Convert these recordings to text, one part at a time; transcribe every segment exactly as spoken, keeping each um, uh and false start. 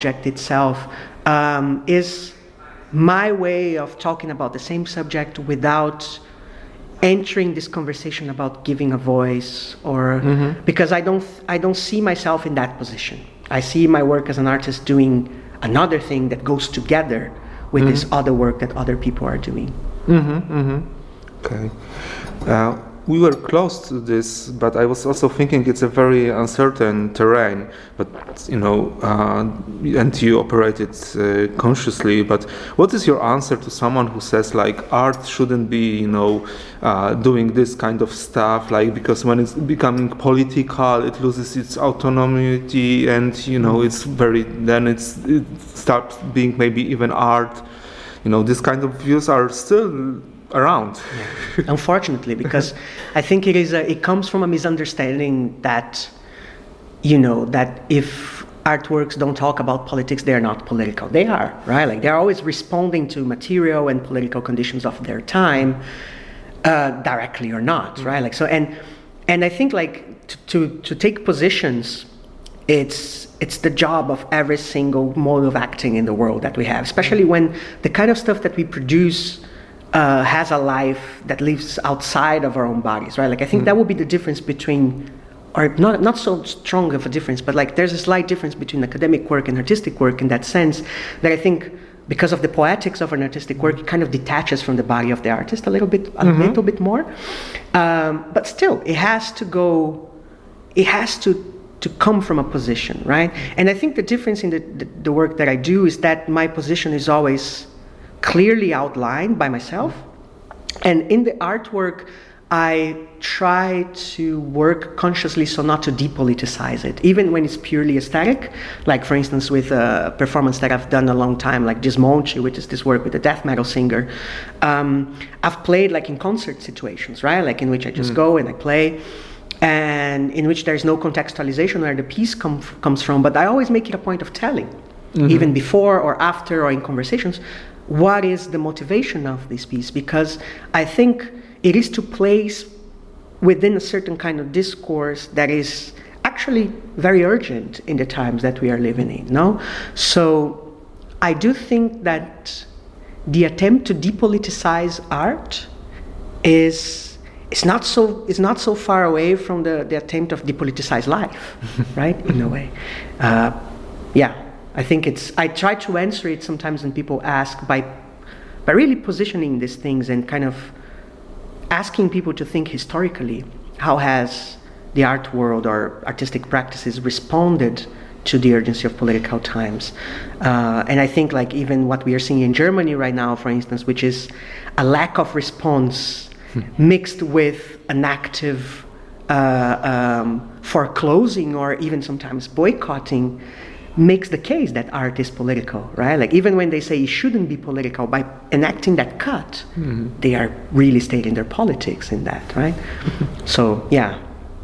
subject itself um, is my way of talking about the same subject without entering this conversation about giving a voice, or mm-hmm. because I don't I don't see myself in that position. I see my work as an artist doing another thing that goes together with mm-hmm. this other work that other people are doing. Mm-hmm, mm-hmm. Okay. Uh, we were close to this, but I was also thinking it's a very uncertain terrain. But you know, uh, and you operate it uh, consciously. But what is your answer to someone who says like art shouldn't be, you know, uh, doing this kind of stuff, like because when it's becoming political, it loses its autonomy, and you know, it's very then it's it starts being maybe even art. You know, this kind of views are still around. Yeah. Unfortunately, because I think it is a, it comes from a misunderstanding that, you know, that if artworks don't talk about politics, they are not political. They are, right? Like they're always responding to material and political conditions of their time, uh, directly or not, mm-hmm. right? Like so, and and I think like to to, to take positions, it's it's the job of every single mode of acting in the world that we have, especially when the kind of stuff that we produce Uh, has a life that lives outside of our own bodies, right? Like I think mm. that would be the difference between, or not not so strong of a difference, but like there's a slight difference between academic work and artistic work in that sense, that I think because of the poetics of an artistic work, it kind of detaches from the body of the artist a little bit, a mm-hmm. little bit more. Um, but still, it has to go, it has to to come from a position, right? And I think the difference in the, the, the work that I do is that my position is always clearly outlined by myself, and in the artwork I try to work consciously so not to depoliticize it, even when it's purely aesthetic. Like for instance with a performance that I've done a long time, like Desmonte, which is this work with a death metal singer. um, I've played like in concert situations, right? Like in which I just mm. go and I play, and in which there's no contextualization where the piece com- comes from, but I always make it a point of telling, mm-hmm. even before or after or in conversations, what is the motivation of this piece? Because I think it is to place within a certain kind of discourse that is actually very urgent in the times that we are living in, no? So I do think that the attempt to depoliticize art is it's not so it's not so far away from the, the attempt of depoliticize life, right? In a way. Uh, yeah. I think it's, I try to answer it sometimes when people ask by, by really positioning these things and kind of asking people to think historically, how has the art world or artistic practices responded to the urgency of political times? Uh, and I think like even what we are seeing in Germany right now, for instance, which is a lack of response mixed with an active uh, um, foreclosing or even sometimes boycotting, makes the case that art is political, right? Like even when they say it shouldn't be political, by enacting that cut, mm-hmm. they are really stating their politics in that, right? So, yeah.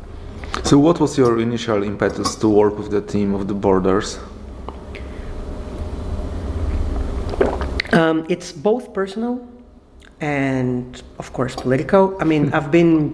So what was your initial impetus to work with the team of the Borders? Um, it's both personal and, of course, political. I mean, I've been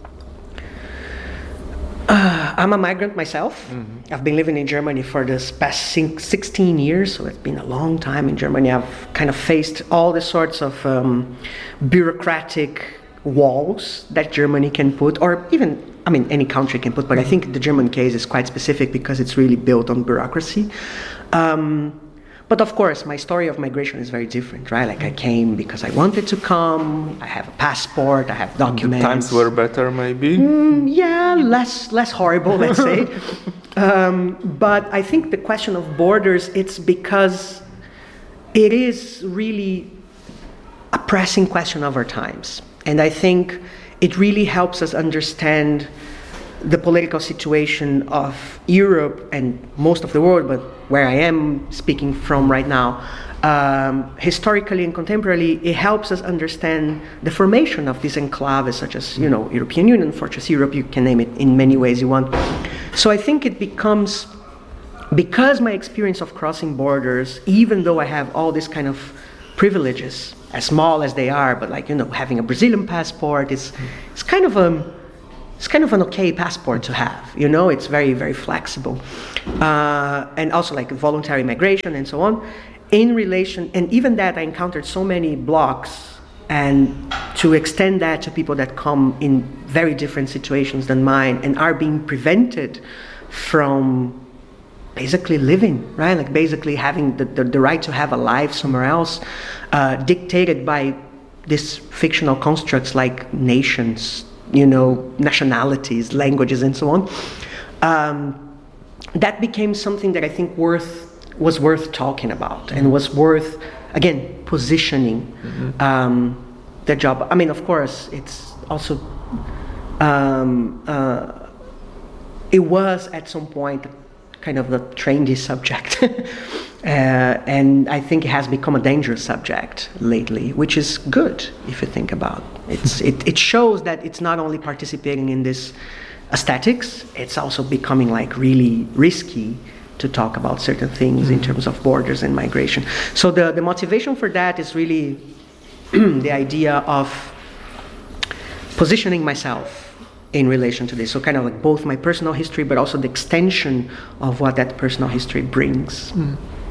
Uh, I'm a migrant myself. Mm-hmm. I've been living in Germany for this past sixteen years, so it's been a long time in Germany. I've kind of faced all the sorts of um, bureaucratic walls that Germany can put, or even, I mean, any country can put, but I think the German case is quite specific because it's really built on bureaucracy. Um, But of course, my story of migration is very different, right? Like I came because I wanted to come, I have a passport, I have documents. The times were better, maybe? Mm, yeah, less less horrible, let's say. Um, but I think the question of borders, it's because it is really a pressing question of our times. And I think it really helps us understand the political situation of Europe and most of the world, but where I am speaking from right now, um, historically and contemporarily, it helps us understand the formation of these enclaves, such as, you know, European Union, Fortress Europe, you can name it in many ways you want. So I think it becomes, because my experience of crossing borders, even though I have all this kind of privileges, as small as they are, but like, you know, having a Brazilian passport, it's, it's kind of a, it's kind of an okay passport to have, you know, it's very, very flexible. Uh, and also like voluntary migration and so on. In relation, and even that I encountered so many blocks, and to extend that to people that come in very different situations than mine and are being prevented from basically living, right? Like basically having the, the, the right to have a life somewhere else, uh, dictated by these fictional constructs like nations, you know, nationalities, languages, and so on. Um, that became something that I think worth was worth talking about, and was worth, again, positioning mm-hmm. um, the job. I mean, of course, it's also um, uh, it was at some point kind of a trendy subject, uh, and I think it has become a dangerous subject lately, which is good if you think about it. It's, it. It shows that it's not only participating in this aesthetics, it's also becoming like really risky to talk about certain things mm-hmm. in terms of borders and migration. So the, the motivation for that is really the idea of positioning myself in relation to this. So kind of like both my personal history, but also the extension of what that personal history brings. Mm.